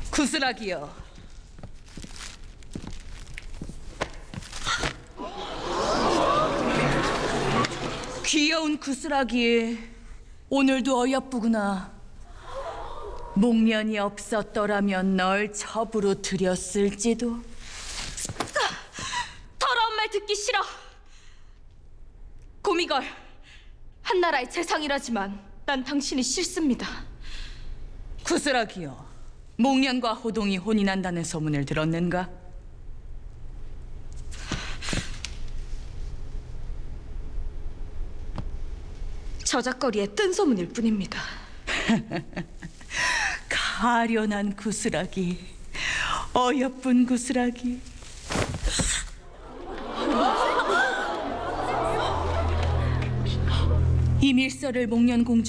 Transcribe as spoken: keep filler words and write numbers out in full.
구슬하기여, 귀여운 구슬하기, 오늘도 어여쁘구나. 목련이 없었더라면 널 첩으로 들였을지도. 더러운 말 듣기 싫어. 고미걸, 한나라의 재상이라지만 난 당신이 싫습니다. 구슬하기여, 목련과 호동이 혼인한다는 소문을 들었는가? 저작거리에 뜬 소문일 뿐입니다. 가련한 구슬하기, 어여쁜 구슬하기. 이 밀서를 목련공주